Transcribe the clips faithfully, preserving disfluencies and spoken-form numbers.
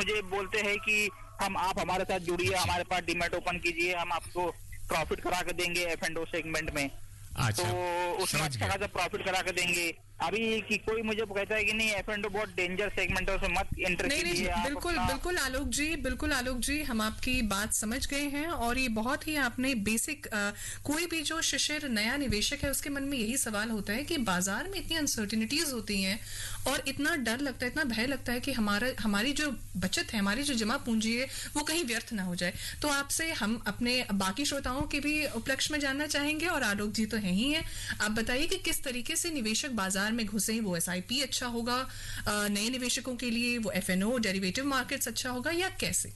मुझे बोलते हैं कि हम आप हमारे साथ जुड़िए, हमारे पास डीमैट ओपन कीजिए, हम आपको प्रॉफिट करा के देंगे एफ एंड ओ सेगमेंट में। अच्छा, तो उसमें अच्छा खासा प्रॉफिट करा के देंगे। अभी कि कोई मुझे कहता है कि नहीं एफ एंड ओ बहुत डेंजर सेगमेंट है, उसमें मत एंटर कीजिए। नहीं नहीं बिल्कुल बिल्कुल आलोक जी, बिल्कुल आलोक जी, हम आपकी बात समझ गए हैं। और ये बहुत ही आपने बेसिक, कोई भी जो शिशिर नया निवेशक है उसके मन में यही सवाल होता है कि बाजार में इतनी अनसर्टिनिटीज होती हैं और इतना डर लगता है, इतना भय लगता है कि हमारा हमारी जो बचत है, हमारी जो जमा पूंजी है वो कहीं व्यर्थ ना हो जाए। तो आपसे हम अपने बाकी श्रोताओं के भी उपलक्ष्य में जानना चाहेंगे, और आलोक जी तो है ही है, आप बताइए कि किस तरीके से निवेशक बाजार में घुसे। वो एस आई पी अच्छा होगा नए निवेशकों के लिए, वो F N O derivative markets अच्छा होगा, या कैसे?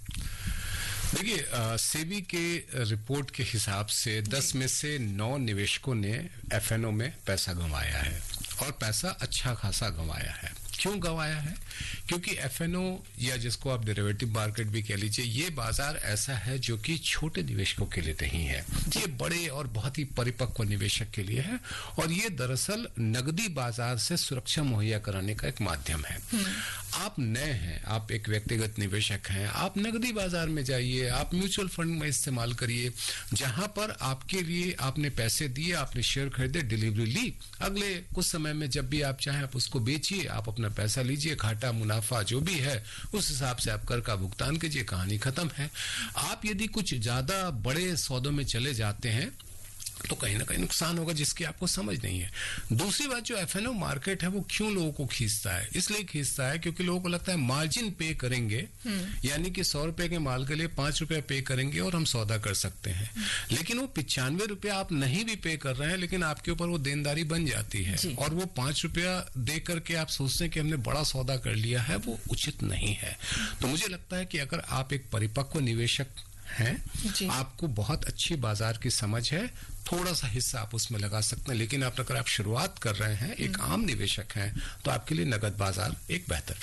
देखिए, सेबी के रिपोर्ट के हिसाब से दस में से नौ निवेशकों ने एफ एन ओ में पैसा गंवाया है, और पैसा अच्छा खासा गंवाया है। क्यों गंवाया है? क्योंकि एफ एन ओ या जिसको आप डेरिवेटिव मार्केट भी कह लीजिए, ये बाजार ऐसा है जो कि छोटे निवेशकों के लिए नहीं है, ये बड़े और बहुत ही परिपक्व निवेशक के लिए है। और ये दरअसल नगदी बाजार से सुरक्षा मुहैया कराने का एक माध्यम है। आप नए हैं, आप एक व्यक्तिगत निवेशक हैं, आप नगदी बाजार में जाइए, आप म्यूचुअल फंड में इस्तेमाल करिए, जहां पर आपके लिए आपने पैसे दिए, आपने शेयर खरीदे, डिलीवरी ली, अगले कुछ समय में जब भी आप चाहें आप उसको बेचिए, आप अपना पैसा लीजिए, घाटा मुनाफा जो भी है उस हिसाब से आप कर का भुगतान कीजिए, कहानी खत्म है। आप यदि कुछ ज्यादा बड़े सौदों में चले जाते हैं तो कहीं ना कहीं नुकसान होगा, जिसकी आपको समझ नहीं है। दूसरी बात, जो एफ एन ओ मार्केट है वो क्यों लोगों को खींचता है? इसलिए खींचता है क्योंकि लोगों को लगता है मार्जिन पे करेंगे, यानी कि सौ रुपए के माल के लिए पांच रुपया पे करेंगे और हम सौदा कर सकते हैं। लेकिन वो पिचानवे रुपया आप नहीं भी पे कर रहे हैं, लेकिन आपके ऊपर वो देनदारी बन जाती है, और वो पांच रुपया दे करके आप सोचते हैं कि हमने बड़ा सौदा कर लिया है, वो उचित नहीं है। तो मुझे लगता है कि अगर आप एक परिपक्व निवेशक हैं, आपको बहुत अच्छी बाजार की समझ है, थोड़ा सा हिस्सा आप उसमें लगा सकते हैं। लेकिन आप अगर आप शुरुआत कर रहे हैं, एक आम निवेशक हैं, तो आपके लिए नगद बाजार एक बेहतर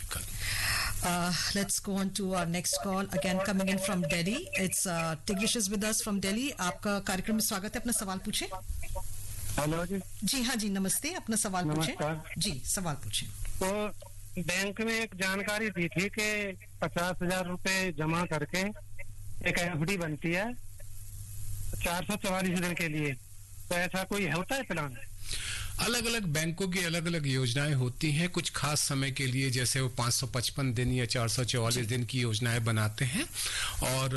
विकल्प। Let's go on to our next call, again coming in from Delhi. It's टिग्रिश is with us from Delhi. आपका कार्यक्रम में स्वागत है, अपना सवाल पूछें। हेलो जी। जी हाँ जी, नमस्ते, अपना सवाल पूछें। जी, सवाल पूछें। तो बैंक में एक जानकारी दी थी कि पचास हजार रुपए जमा करके एक एफ डी बनती है चार सौ चौवालीस दिन के लिए, तो ऐसा कोई होता है प्लान? अलग अलग बैंकों की अलग अलग योजनाएं होती हैं, कुछ खास समय के लिए, जैसे वो पाँच सौ पचपन दिन या चार सौ चौवालीस दिन की योजनाएं बनाते हैं। और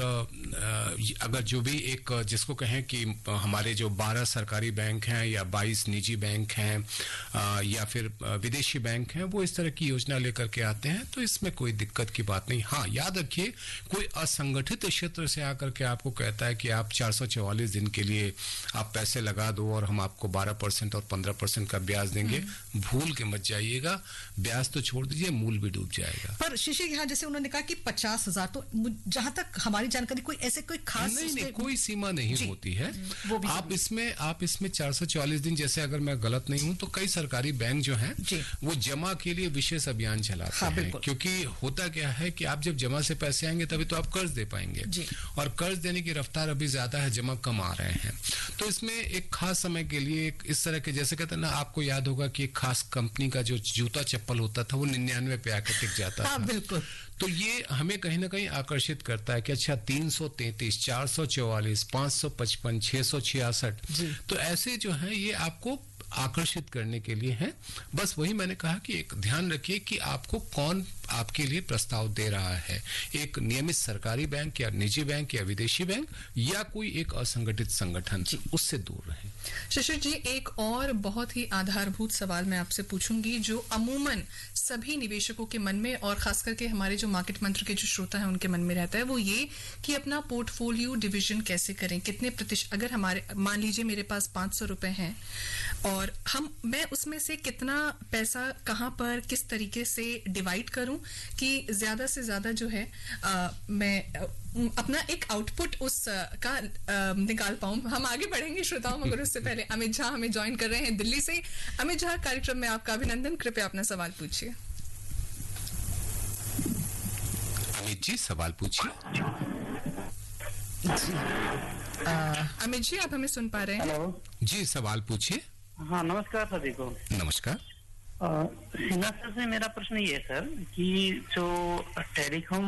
अगर जो भी एक जिसको कहें कि हमारे जो बारह सरकारी बैंक हैं या बाईस निजी बैंक हैं या फिर विदेशी बैंक हैं, वो इस तरह की योजना लेकर के आते हैं, तो इसमें कोई दिक्कत की बात नहीं। हाँ, याद रखिए, कोई असंगठित क्षेत्र से आकर के आपको कहता है कि आप चार सौ चौवालीस दिन के लिए आप पैसे लगा दो और हम आपको बारह परसेंट और पंद्रह परसेंट का ब्याज देंगे, भूल के मत जाइएगा। ब्याज तो छोड़ दीजिए, मूल भी डूब जाएगा। पर शिशिर, यहाँ जैसे उन्होंने कहा कि पचास हजार, तो जहां तक हमारी जानकारी कोई ऐसे कोई खास नहीं, नहीं, कोई सीमा नहीं होती है। वो भी आप इसमें आप इसमें चार सौ चौवालीस दिन, जैसे अगर मैं गलत नहीं हूं तो कई सरकारी बैंक जो हैं वो जमा के लिए विशेष अभियान चलाते हाँ, हैं। क्योंकि होता क्या है कि आप जब जमा से पैसे आएंगे तभी तो आप कर्ज दे पाएंगे, और कर्ज देने की रफ्तार अभी ज्यादा है, जमा कम आ रहे हैं। तो इसमें एक खास समय के लिए एक इस तरह के, जैसे कहते हैं ना, आपको याद होगा कि एक खास कंपनी का जो जूता चप्पल होता था वो निन्यानवे पे आकर टिक जाता हाँ, था। बिल्कुल। तो ये हमें कहीं ना कहीं आकर्षित करता है कि अच्छा तीन सौ तैंतीस, चार सौ चौवालीस, पांच सौ पचपन, छह सौ छियासठ, तो ऐसे जो है ये आपको आकर्षित करने के लिए है। बस वही मैंने कहा कि एक ध्यान रखिए कि आपको कौन आपके लिए प्रस्ताव दे रहा है, एक नियमित सरकारी बैंक या निजी बैंक या विदेशी बैंक या कोई एक असंगठित संगठन, उससे दूर रहें। शिशिर जी, एक और बहुत ही आधारभूत सवाल मैं आपसे पूछूंगी, जो अमूमन सभी निवेशकों के मन में और खास करके हमारे जो मार्केट मंत्र के जो श्रोता हैं उनके मन में रहता है, वो ये कि अपना पोर्टफोलियो डिवीजन कैसे करें, कितने प्रतिशत, अगर हमारे मान लीजिए मेरे पास पांच सौ रुपए हैं और हम मैं उसमें से कितना पैसा कहां पर किस तरीके से डिवाइड करूं कि ज्यादा से ज्यादा जो है आ, मैं आ, अपना एक आउटपुट उस आ, का आ, निकाल पाऊं। हम आगे बढ़ेंगे श्रोताओं, मगर उससे पहले अमित झा हमें ज्वाइन कर रहे हैं दिल्ली से। अमित झा, कार्यक्रम में आपका अभिनंदन, कृपया अपना सवाल पूछिए। अमित जी, सवाल पूछिए। अमित जी, आप हमें सुन पा रहे हैं? हेलो जी, सवाल पूछिए। हाँ, नमस्कार सभी को। नमस्कार। सिन्हा सर से मेरा प्रश्न ये है सर कि जो टेलीकॉम